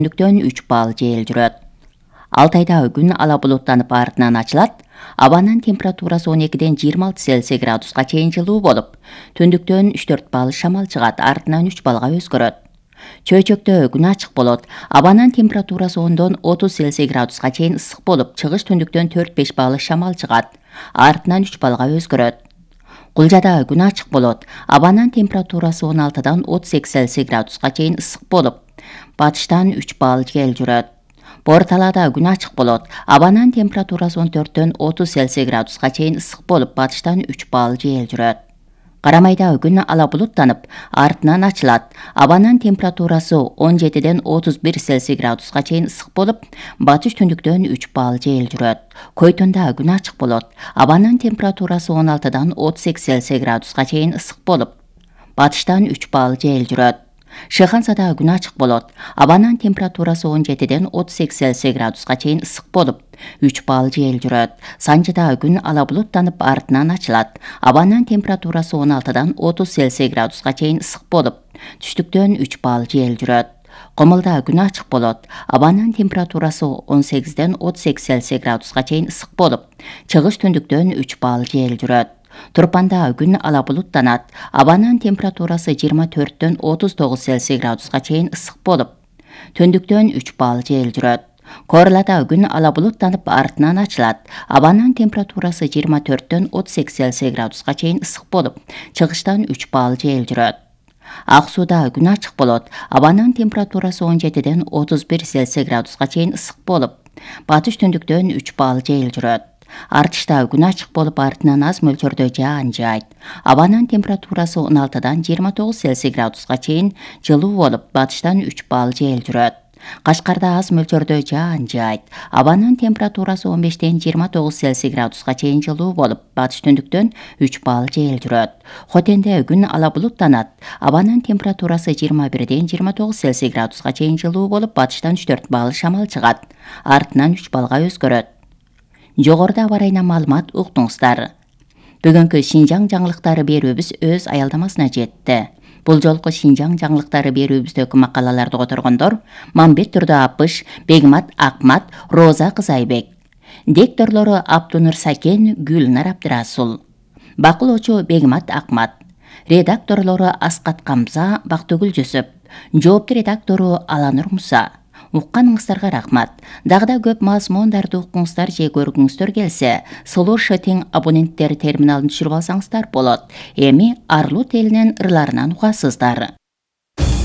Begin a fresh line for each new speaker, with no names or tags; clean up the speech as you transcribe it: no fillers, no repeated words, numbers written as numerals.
түндүктөн 3 балл жел жүрөт. Алтайда күн ала булуттанып артынан ачылат. Абанын температурасы 12-ден 26 Цельсий градуска чейин жылуу болуп, түндүктөн 3-4 балл шамал чыгат, артынан 3 балга өзгөрөт. Чөйчөктө күн ачык болот. Абанын температурасы 10-дон 30 Цельсий градуска чейин ысык болуп, чыгыш түндүктөн 4-5 балл шамал чыгат, артынан 3 балга өзгөрөт. Кулжада күн ачык болот. Абанын температурасы 16-дан 38 Цельсий градуска чейин ысык болуп, батыштан 3 балл жел жүрөт. Борталада күн ачык болот. Абанын температурасы 14-төн 30 Цельсий градуска чейин ысык болуп, батыштан 3 балл жел жүрөт. Карамайда күн ала булуттанып, артынан ачылат. Абанын температурасы 17-ден 31 Цельсий градуска чейин ысык болуп, батыш түндүктөн 3 балл жел жүрөт. Койтонда күн ачык болот. Абанын температурасы 16-дан 38 Цельсий градуска чейин ысык болуп, батыштан 3 балл жел жүрөт. Шыхансада күн ачык болот. Абанын температурасы 17-ден 38 Цельсий градуска чейин ысык болуп, 3 балл жел жүрөт. Санжыда күн ала булуттанып, артынан ачылат. Абанын температурасы 16-дан 30 Цельсий градуска чейин ысык болуп, түштүктөн 3 балл жел жүрөт. Комулда күн ачык болот. Абанын температурасы 18-ден 38 Цельсий градуска чейин ысык болуп, чыгыш түндүктөн 3 балл жел жүрөт. Турпанда күн ала булуттанат. Абанын температурасы 24-төн 39 Цельсий градуска чейин ысык болуп, түндүктөн 3 балл жел жүрөт. Корлада күн ала булуттанып, артынан ачылат. Абанын температурасы 24-төн 38 Цельсий градуска чейин ысык болуп, чыгыштан 3 балл жел жүрөт. Аксууда күн ачык болот. Абанын температурасы 17-ден 31 Цельсий градуска чейин ысык болуп, батыш түндүктөн 3 балл жел жүрөт. Артышта күн ачык болуп, артынан аз мөлчөрдө жаан жаайт. Абанын температурасы 16-дан 29 Цельсий градуска чейин жылуу болуп, батыштан 3 балл жел жүрөт. Кашкарда аз мөлчөрдө жаан жаайт. Абанын температурасы 15-ден 29 Цельсий градуска чейин жылуу болуп, батыш түндүктөн 3 балл жел жүрөт. Хотенде күн ала булуттанат. Абанын температурасы 21-ден 29 Цельсий градуска чейин жылуу болуп, батыштан 3-4 балл шамал чыгат, артынан 3 балга өзгөрөт. Жогоруда барайна маалымат уктуңуздар. Бүгүнкү Шинжаң жаңылыктары берүүбүз өз аялдамасына жетти. Бул жолку Шинжаң жаңылыктары берүүбүздөгү макалаларды которгондор Мамбет Турдуапыш, Бегмат Акмат, Роза Кызайбек. Дикторлору Абдунур Сакен, Гүлнар Абдырасул. Бакылоочу Бегмат Акмат. Редакторлору Аскат Камза, Бактыгүл Жүсүп. Жоопту редактору Аланур Муса. Укканыңыздарга рахмат. Дагы көп мазмундарды уккуңуздар же көргүңүздөр келсе, Сулуу Шотинг абоненттер терминалын түшүрүп алсаңыздар болот. Эми Арлут элинин ырларынан угасыздар.